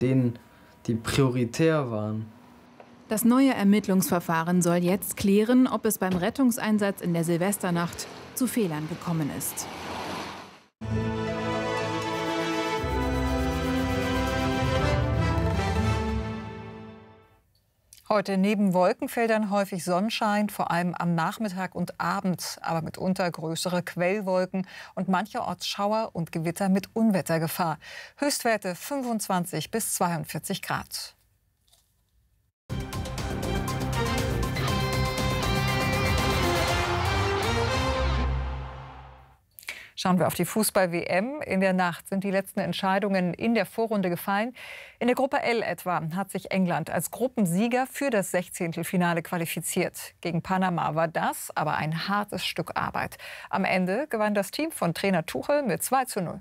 denen die prioritär waren. Das neue Ermittlungsverfahren soll jetzt klären, ob es beim Rettungseinsatz in der Silvesternacht zu Fehlern gekommen ist. Heute neben Wolkenfeldern häufig Sonnenschein, vor allem am Nachmittag und Abend, aber mitunter größere Quellwolken und mancherorts Schauer und Gewitter mit Unwettergefahr. Höchstwerte 25 bis 42 Grad. Schauen wir auf die Fußball-WM. In der Nacht sind die letzten Entscheidungen in der Vorrunde gefallen. In der Gruppe L etwa hat sich England als Gruppensieger für das 16. Finale qualifiziert. Gegen Panama war das aber ein hartes Stück Arbeit. Am Ende gewann das Team von Trainer Tuchel mit 2:0.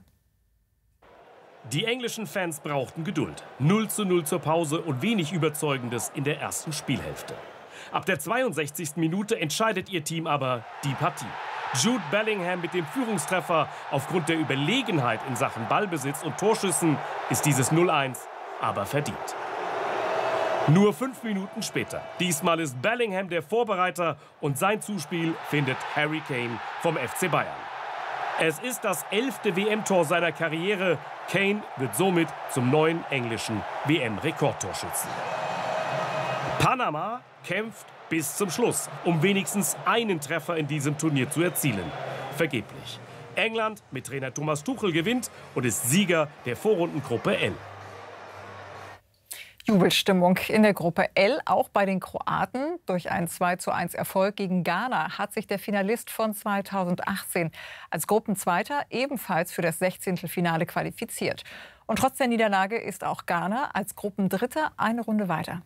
Die englischen Fans brauchten Geduld. 0:0 zur Pause und wenig Überzeugendes in der ersten Spielhälfte. Ab der 62. Minute entscheidet ihr Team aber die Partie. Jude Bellingham mit dem Führungstreffer. Aufgrund der Überlegenheit in Sachen Ballbesitz und Torschüssen ist dieses 0:1 aber verdient. Nur 5 Minuten später. Diesmal ist Bellingham der Vorbereiter und sein Zuspiel findet Harry Kane vom FC Bayern. Es ist das 11. WM-Tor seiner Karriere. Kane wird somit zum neuen englischen WM-Rekordtorschützen. Panama kämpft bis zum Schluss, um wenigstens einen Treffer in diesem Turnier zu erzielen. Vergeblich. England mit Trainer Thomas Tuchel gewinnt und ist Sieger der Vorrundengruppe L. Jubelstimmung in der Gruppe L, auch bei den Kroaten. Durch einen 2:1 Erfolg gegen Ghana hat sich der Finalist von 2018 als Gruppenzweiter ebenfalls für das 16. Finale qualifiziert. Und trotz der Niederlage ist auch Ghana als Gruppendritter eine Runde weiter.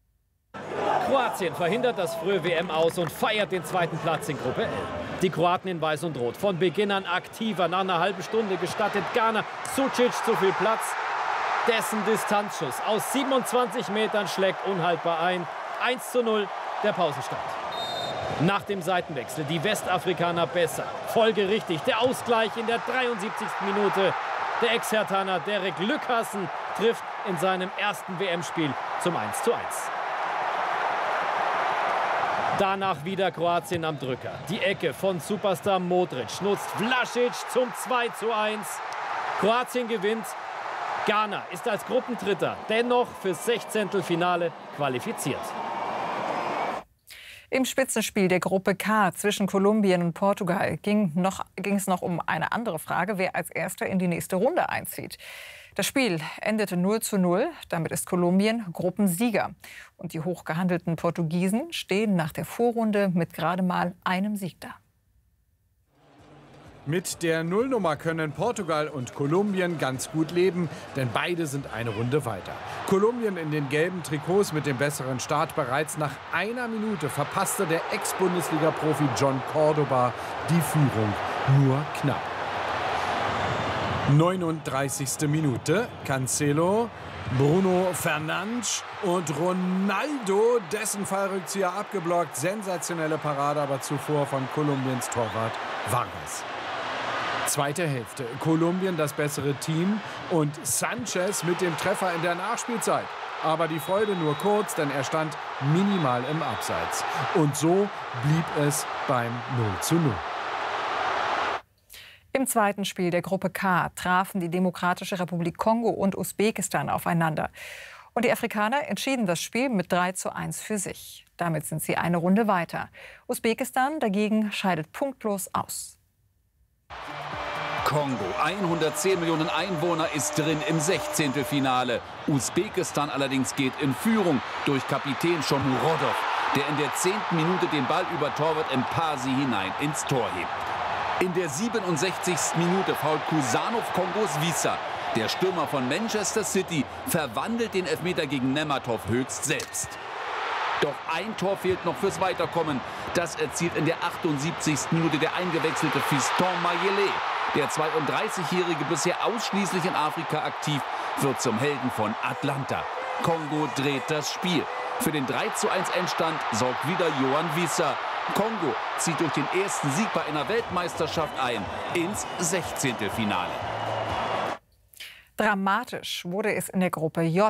Kroatien verhindert das frühe WM-Aus und feiert den zweiten Platz in Gruppe L. Die Kroaten in Weiß und Rot, von Beginn an aktiver. Nach einer halben Stunde gestattet Ghana Sucic zu viel Platz. Dessen Distanzschuss aus 27 Metern schlägt unhaltbar ein. 1:0 der Pausenstand. Nach dem Seitenwechsel die Westafrikaner besser. Folgerichtig der Ausgleich in der 73. Minute. Der Ex-Herthaner Derek Lückassen trifft in seinem ersten WM-Spiel zum 1:1. Danach wieder Kroatien am Drücker. Die Ecke von Superstar Modric nutzt Vlasic zum 2:1. Kroatien gewinnt. Ghana ist als Gruppendritter dennoch fürs 16. Finale qualifiziert. Im Spitzenspiel der Gruppe K zwischen Kolumbien und Portugal ging es noch um eine andere Frage, wer als Erster in die nächste Runde einzieht. Das Spiel endete 0:0. Damit ist Kolumbien Gruppensieger. Und die hochgehandelten Portugiesen stehen nach der Vorrunde mit gerade mal einem Sieg da. Mit der Nullnummer können Portugal und Kolumbien ganz gut leben, denn beide sind eine Runde weiter. Kolumbien in den gelben Trikots mit dem besseren Start. Bereits nach einer Minute verpasste der Ex-Bundesliga-Profi John Cordoba die Führung nur knapp. 39. Minute. Cancelo, Bruno Fernandes und Ronaldo, dessen Fallrückzieher abgeblockt. Sensationelle Parade, aber zuvor von Kolumbiens Torwart Vargas. Zweite Hälfte. Kolumbien das bessere Team und Sanchez mit dem Treffer in der Nachspielzeit. Aber die Freude nur kurz, denn er stand minimal im Abseits. Und so blieb es beim 0:0. Im zweiten Spiel der Gruppe K trafen die Demokratische Republik Kongo und Usbekistan aufeinander. Und die Afrikaner entschieden das Spiel mit 3:1 für sich. Damit sind sie eine Runde weiter. Usbekistan dagegen scheidet punktlos aus. Kongo, 110 Millionen Einwohner, ist drin im 16. Finale. Usbekistan allerdings geht in Führung durch Kapitän Shomurodov, der in der 10. Minute den Ball über Torwart Mpasi hinein ins Tor hebt. In der 67. Minute fault Kusanov Kongos Wissa. Der Stürmer von Manchester City verwandelt den Elfmeter gegen Nematov höchst selbst. Doch ein Tor fehlt noch fürs Weiterkommen. Das erzielt in der 78. Minute der eingewechselte Fiston Mayele. Der 32-Jährige, bisher ausschließlich in Afrika aktiv, wird zum Helden von Atlanta. Kongo dreht das Spiel. Für den 3:1 Endstand sorgt wieder Yohan Wissa. Kongo zieht durch den ersten Sieg bei einer Weltmeisterschaft ein ins 16. Finale. Dramatisch wurde es in der Gruppe J.